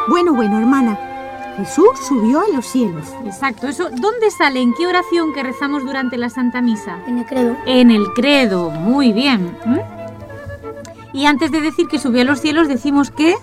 Bueno, hermana. Jesús subió a los cielos. Exacto. Eso, ¿dónde sale? ¿En qué oración que rezamos durante la Santa Misa? En el credo. En el credo. Muy bien. Y antes de decir que subió a los cielos, decimos que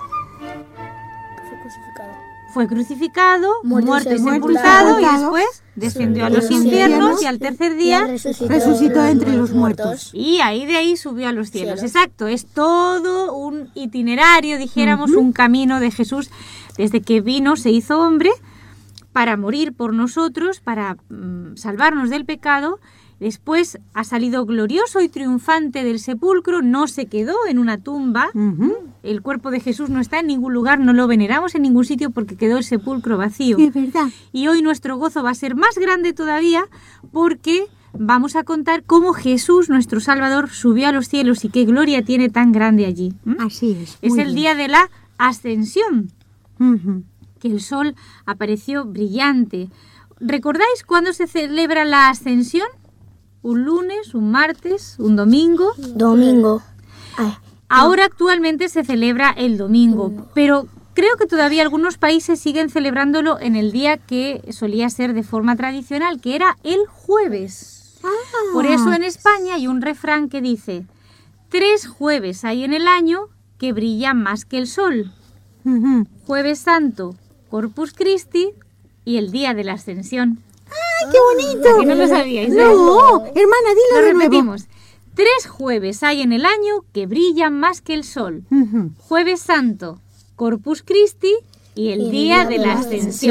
fue crucificado, muerto y sepultado, y después descendió a los infiernos y al tercer día resucitó entre los muertos. Y de ahí subió a los cielos. Exacto, es todo un itinerario, dijéramos, un camino de Jesús desde que vino, se hizo hombre para morir por nosotros, para salvarnos del pecado. Después ha salido glorioso y triunfante del sepulcro, no se quedó en una tumba. El cuerpo de Jesús no está en ningún lugar, no lo veneramos en ningún sitio porque quedó el sepulcro vacío. Es verdad. Y hoy nuestro gozo va a ser más grande todavía porque vamos a contar cómo Jesús, nuestro Salvador, subió a los cielos y qué gloria tiene tan grande allí. Así es. Es el día de la Ascensión, que el sol apareció brillante. ¿Recordáis cuándo se celebra la Ascensión? ¿Un lunes, un martes, un domingo? Domingo. Ahora actualmente se celebra el domingo, pero creo que todavía algunos países siguen celebrándolo en el día que solía ser de forma tradicional, que era el jueves. Por eso en España hay un refrán que dice: 3 jueves hay en el año que brillan más que el sol. Jueves Santo, Corpus Christi y el día de la Ascensión. ¡Ay, qué bonito! Que no lo sabíais, ¿eh? No, hermana, dilo Lo de nuevo. repetimos. 3 jueves hay en el año que brillan más que el sol. Jueves Santo, Corpus Christi y el día de la Ascensión.